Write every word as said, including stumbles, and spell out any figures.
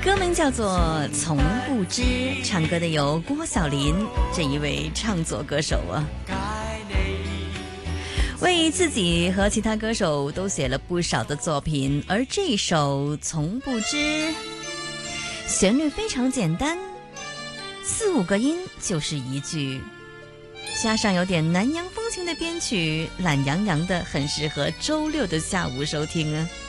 歌名叫做《从不知》，唱歌的有郭小霖这一位唱作歌手啊，为自己和其他歌手都写了不少的作品，而这首《从不知》旋律非常简单，四五个音就是一句，加上有点南洋风情的编曲，懒洋洋的，很适合周六的下午收听啊。